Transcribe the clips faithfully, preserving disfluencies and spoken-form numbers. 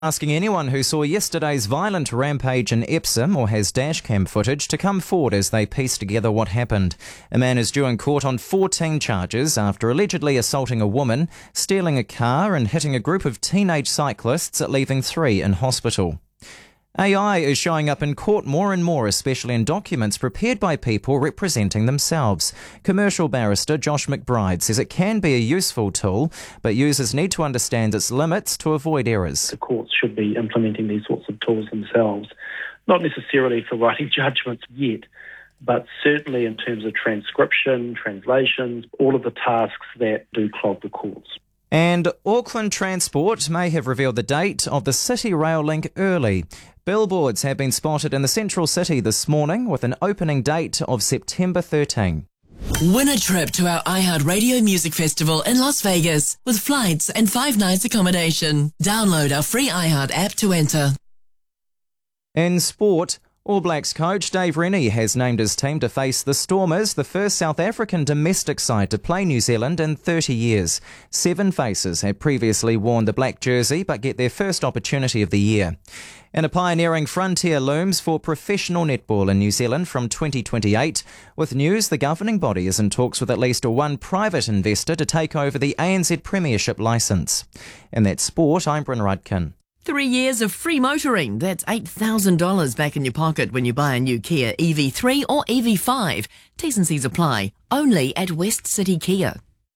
Asking anyone who saw yesterday's violent rampage in Epsom or has dashcam footage to come forward as they piece together what happened. A man is due in court on fourteen charges after allegedly assaulting a woman, stealing a car and hitting a group of teenage cyclists, leaving three in hospital. A I is showing up in court more and more, especially in documents prepared by people representing themselves. Commercial barrister Josh McBride says it can be a useful tool, but users need to understand its limits to avoid errors. The courts should be implementing these sorts of tools themselves, not necessarily for writing judgments yet, but certainly in terms of transcription, translations, all of the tasks that do clog the courts. And Auckland Transport may have revealed the date of the City Rail link early. Billboards have been spotted in the central city this morning with an opening date of September thirteenth. Win a trip to our iHeartRadio Music Festival in Las Vegas with flights and five nights accommodation. Download our free iHeart app to enter. In sport, All Blacks coach Dave Rennie has named his team to face the Stormers, the first South African domestic side to play New Zealand in thirty years. Seven faces had previously worn the black jersey but get their first opportunity of the year. And a pioneering frontier looms for professional netball in New Zealand from twenty twenty-eight. With news, the governing body is in talks with at least one private investor to take over the A N Z Premiership licence. In that sport, I'm Bryn Rudkin. Three years of free motoring. That's eight thousand dollars back in your pocket when you buy a new Kia E V three or E V five. T's and C's apply. Only at West City Kia.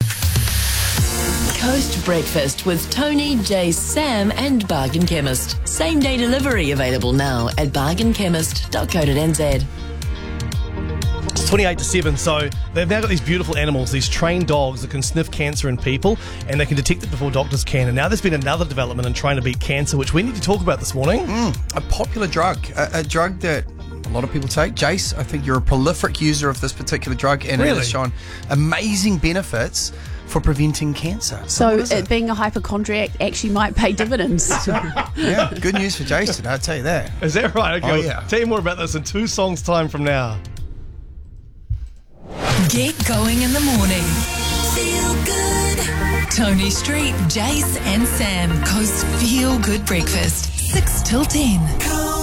Coast Breakfast with Tony, Jace, Sam and Bargain Chemist. Same day delivery available now at bargain chemist dot co dot n z. It's twenty-eight to seven, so they've now got these beautiful animals, these trained dogs that can sniff cancer in people, and they can detect it before doctors can. And now there's been another development in trying to beat cancer, which we need to talk about this morning. Mm, a popular drug, a, a drug that a lot of people take. Jace, I think you're a prolific user of this particular drug, and Really? it has shown amazing benefits for preventing cancer. So it, being a hypochondriac actually might pay dividends. Yeah, good news for Jace today, I'll tell you that. Is that right? Okay, Oh, I'll yeah. tell you more about this in two songs' time from now. Get going in the morning. Feel good. Tony Street, Jace and Sam. Coast Feel Good Breakfast. six till ten.